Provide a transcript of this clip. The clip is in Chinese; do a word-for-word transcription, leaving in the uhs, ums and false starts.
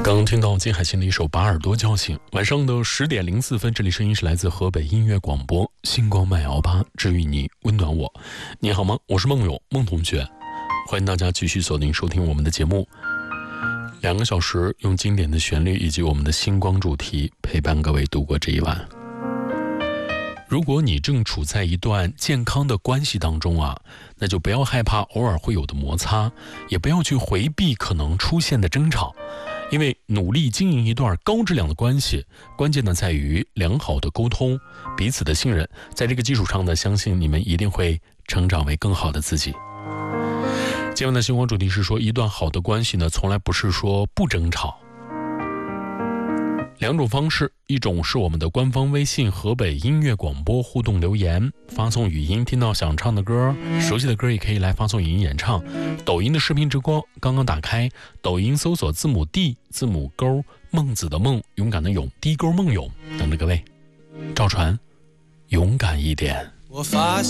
刚听到金海心的一首《把耳朵叫醒》。晚上的十点零四分，这里声音是来自河北音乐广播星光慢摇吧，治愈你，温暖我。你好吗？我是梦勇，梦同学，欢迎大家继续锁定收听我们的节目。两个小时，用经典的旋律以及我们的星光主题陪伴各位度过这一晚。如果你正处在一段健康的关系当中啊，那就不要害怕偶尔会有的摩擦，也不要去回避可能出现的争吵，因为努力经营一段高质量的关系，关键呢在于良好的沟通，彼此的信任。在这个基础上呢，相信你们一定会成长为更好的自己。今晚的星光主题是说，一段好的关系呢，从来不是说不争吵。两种方式，一种是我们的官方微信河北音乐广播互动留言，发送语音，听到想唱的歌，熟悉的歌也可以来发送语音演唱。抖音的视频直播刚刚打开，抖音搜索字母 D 字母勾孟子的孟，勇敢的勇，低勾孟勇，等着各位。赵传，勇敢一点。 我发现